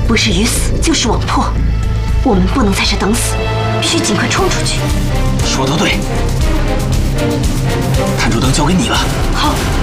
不是鱼死就是网破，我们不能在这等死，必须尽快冲出去。 说得对，探主灯交给你了。 好。